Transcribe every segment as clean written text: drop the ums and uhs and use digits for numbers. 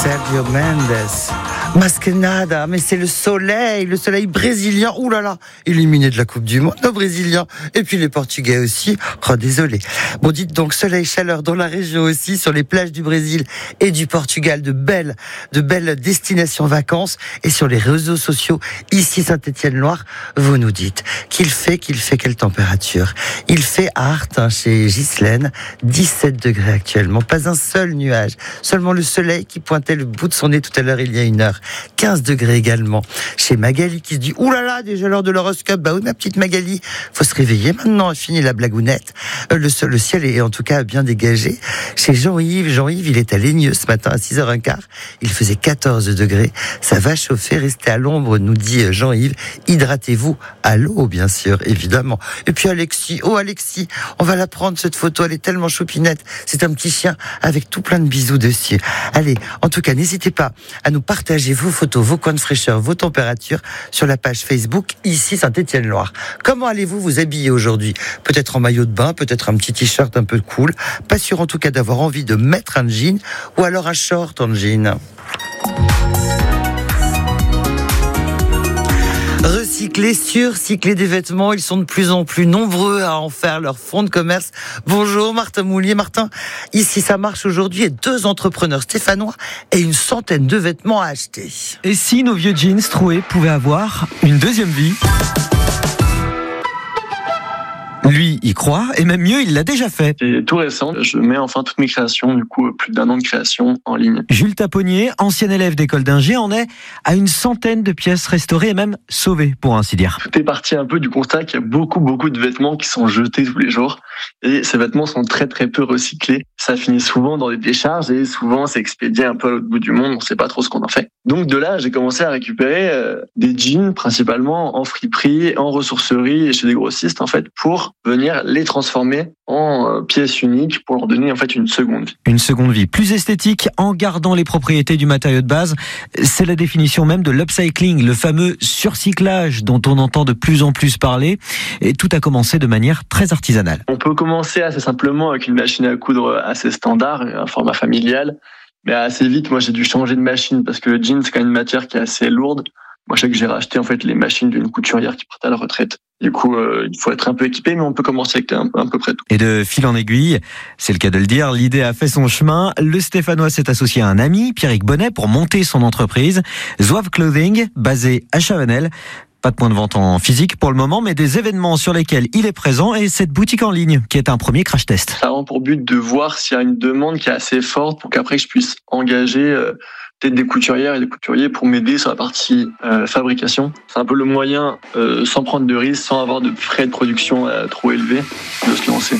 Sergio Mendes. Masquenada, mais c'est le soleil brésilien. Ouh là là, éliminé de la Coupe du Monde, nos Brésiliens. Et puis les Portugais aussi. Oh, désolé. Bon, dites donc, soleil, chaleur dans la région aussi, sur les plages du Brésil et du Portugal, de belles destinations vacances. Et sur les réseaux sociaux, ici Saint-Étienne-Loire, vous nous dites qu'il fait quelle température? Il fait à Artin, chez Ghislaine, 17 degrés actuellement. Pas un seul nuage. Seulement le soleil qui pointait le bout de son nez tout à l'heure, il y a une heure. 15 degrés également. Chez Magali qui se dit, ouh là là, déjà l'heure de l'horoscope. Bah oui, ma petite Magali, faut se réveiller maintenant, fini la blagounette. Le ciel est en tout cas bien dégagé. Chez Jean-Yves, il est à Légneux ce matin à 6h15. Il faisait 14 degrés. Ça va chauffer, restez à l'ombre, nous dit Jean-Yves. Hydratez-vous à l'eau, bien sûr, évidemment. Et puis Alexis, on va la prendre cette photo, elle est tellement choupinette. C'est un petit chien avec tout plein de bisous dessus. Allez, en tout cas, n'hésitez pas à nous partager vos photos, vos coins de fraîcheur, vos températures sur la page Facebook ici Saint-Étienne-Loire. Comment allez-vous vous habiller aujourd'hui? Peut-être en maillot de bain, peut-être un petit t-shirt un peu cool. Pas sûr en tout cas d'avoir envie de mettre un jean ou alors un short en jean. Recycler, surcycler des vêtements, ils sont de plus en plus nombreux à en faire leur fonds de commerce. Bonjour Martin Moulier. Martin, ici ça marche aujourd'hui et 2 entrepreneurs stéphanois et une centaine de vêtements à acheter. Et si nos vieux jeans troués pouvaient avoir une deuxième vie ? Lui y croit, et même mieux, il l'a déjà fait. C'est tout récent, je mets enfin toutes mes créations, du coup plus d'1 an de création en ligne. Jules Taponnier, ancien élève d'école d'ingé, en est à une centaine de pièces restaurées et même sauvées, pour ainsi dire. Tout est parti un peu du constat qu'il y a beaucoup de vêtements qui sont jetés tous les jours, et ces vêtements sont très peu recyclés. Ça finit souvent dans des décharges, et souvent c'est expédié un peu à l'autre bout du monde, on sait pas trop ce qu'on en fait. Donc de là, j'ai commencé à récupérer des jeans, principalement en friperie, en ressourcerie et chez des grossistes, en fait, pour venir les transformer en pièces uniques pour leur donner en fait une seconde vie. Une seconde vie plus esthétique en gardant les propriétés du matériau de base. C'est la définition même de l'upcycling, le fameux surcyclage dont on entend de plus en plus parler. Et tout a commencé de manière très artisanale. On peut commencer assez simplement avec une machine à coudre assez standard, un format familial. Mais assez vite, moi j'ai dû changer de machine parce que le jean c'est quand même une matière qui est assez lourde. Moi, je sais que j'ai racheté en fait les machines d'une couturière qui partait à la retraite. Du coup, il faut être un peu équipé, mais on peut commencer avec à peu près tout. Et de fil en aiguille, c'est le cas de le dire, l'idée a fait son chemin. Le Stéphanois s'est associé à un ami, Pierrick Bonnet, pour monter son entreprise, Zouave Clothing, basée à Chavanel. Pas de point de vente en physique pour le moment, mais des événements sur lesquels il est présent et cette boutique en ligne qui est un premier crash test. Ça a vraiment pour but de voir s'il y a une demande qui est assez forte pour qu'après je puisse engager peut-être des couturières et des couturiers pour m'aider sur la partie fabrication. C'est un peu le moyen, sans prendre de risques, sans avoir de frais de production trop élevés, de se lancer.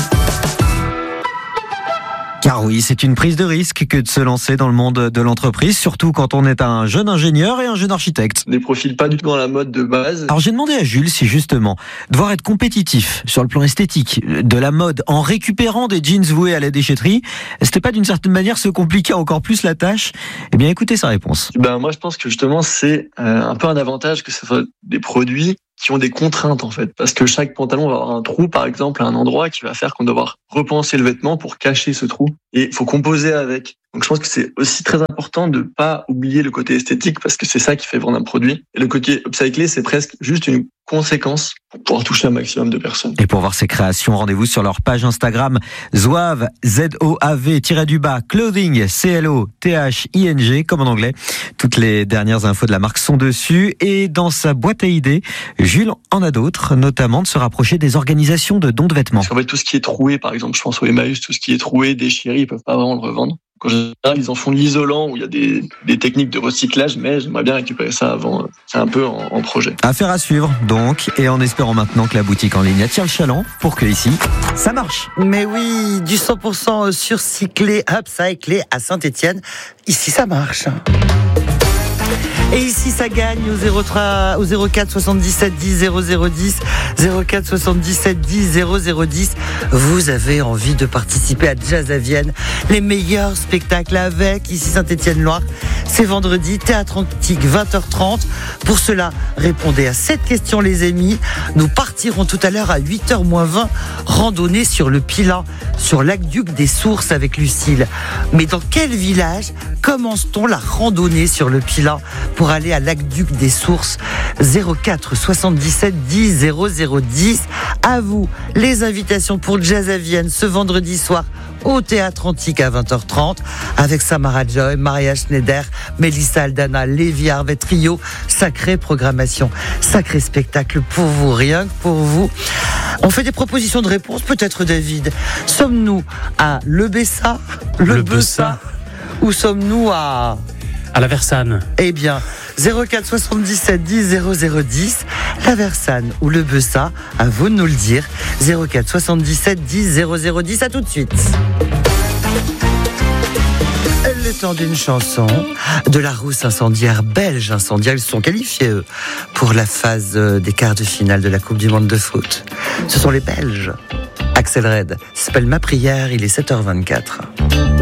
Car oui, c'est une prise de risque que de se lancer dans le monde de l'entreprise, surtout quand on est un jeune ingénieur et un jeune architecte. Des profils pas du tout dans la mode de base. Alors j'ai demandé à Jules si justement, devoir être compétitif sur le plan esthétique de la mode en récupérant des jeans voués à la déchetterie, c'était pas d'une certaine manière se compliquer encore plus la tâche? Eh bien écoutez sa réponse. Moi je pense que justement c'est un peu un avantage que ce soit des produits qui ont des contraintes en fait, parce que chaque pantalon va avoir un trou par exemple à un endroit qui va faire qu'on doit devoir repenser le vêtement pour cacher ce trou et il faut composer avec. Donc je pense que c'est aussi très important de pas oublier le côté esthétique parce que c'est ça qui fait vendre un produit. Et le côté upcyclé, c'est presque juste une conséquence pour pouvoir toucher un maximum de personnes. Et pour voir ces créations, rendez-vous sur leur page Instagram Zouave, ZOAV-du-bas, Clothing, CLOTHING, comme en anglais. Toutes les dernières infos de la marque sont dessus. Et dans sa boîte à idées, Jules en a d'autres, notamment de se rapprocher des organisations de dons de vêtements. Parce qu'en fait, tout ce qui est troué, par exemple, je pense au Emmaüs, tout ce qui est troué, déchiré, ils peuvent pas vraiment le revendre. En général, ils en font de l'isolant où il y a des techniques de recyclage, mais j'aimerais bien récupérer ça avant. C'est un peu en projet. Affaire à suivre, donc, et en espérant maintenant que la boutique en ligne attire le chaland pour que ici, ça marche. Mais oui, du 100% surcyclé, upcyclé à Saint-Étienne. Ici, ça marche. Et ici, ça gagne au 04 77 10 0010, 04 77 10 0010. Vous avez envie de participer à Jazz à Vienne, les meilleurs spectacles avec ici Saint-Étienne-Loire. C'est vendredi, Théâtre Antique, 20h30. Pour cela, répondez à cette question, les amis. Nous partirons tout à l'heure à 8h-20, randonnée sur le Pilat, sur l'Aqueduc des Sources avec Lucille. Mais dans quel village commence-t-on la randonnée sur le Pilat pour aller à l'Aqueduc des Sources? 04 77 10 00 10. À vous, les invitations pour Jazz à Vienne ce vendredi soir au Théâtre Antique à 20h30 avec Samara Joy, Maria Schneider, Mélissa Aldana, Lévi Harvey Trio. Sacrée programmation, sacré spectacle pour vous, rien que pour vous. On fait des propositions de réponse, peut-être David. Sommes-nous à Le Bessa, Le Bessa, ou sommes-nous à la Versanne? Eh bien, 04 77 10 00 10, la Versanne ou le Bessa, à vous de nous le dire. 04 77 10 00 10, à tout de suite. Le temps d'une chanson de la Rousse incendiaire, belge incendiaire. Ils se sont qualifiés, eux, pour la phase des quarts de finale de la Coupe du Monde de foot. Ce sont les Belges. Axel Red, ça s'appelle Ma prière, il est 7h24.